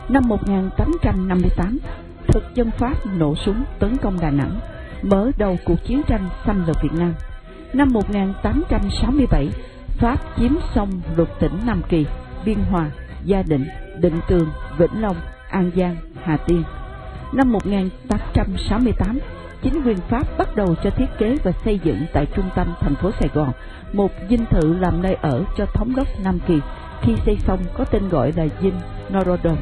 Năm 1858, thực dân Pháp nổ súng tấn công Đà Nẵng, mở đầu cuộc chiến tranh xâm lược Việt Nam. Năm 1867, Pháp chiếm xong lục tỉnh Nam Kỳ, Biên Hòa, Gia Định, Định Tường, Vĩnh Long, An Giang, Hà Tiên. Năm 1868, chính quyền Pháp bắt đầu cho thiết kế và xây dựng tại trung tâm thành phố Sài Gòn một dinh thự làm nơi ở cho thống đốc Nam Kỳ. Khi xây xong có tên gọi là dinh Norodom.